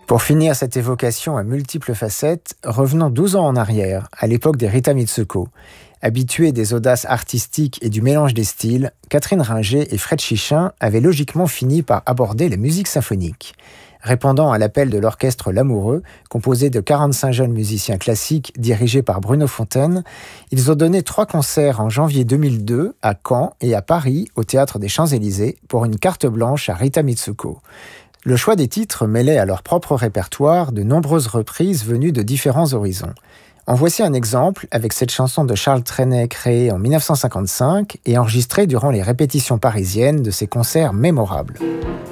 Pour finir cette évocation à multiples facettes, revenons 12 ans en arrière, à l'époque des Rita Mitsuko. Habituée des audaces artistiques et du mélange des styles, Catherine Ringer et Fred Chichin avaient logiquement fini par aborder la musique symphonique. Répondant à l'appel de l'orchestre L'Amoureux, composé de 45 jeunes musiciens classiques dirigés par Bruno Fontaine, ils ont donné 3 concerts en janvier 2002 à Caen et à Paris au Théâtre des Champs-Élysées pour une carte blanche à Rita Mitsuko. Le choix des titres mêlait à leur propre répertoire de nombreuses reprises venues de différents horizons. En voici un exemple avec cette chanson de Charles Trenet créée en 1955 et enregistrée durant les répétitions parisiennes de ces concerts mémorables.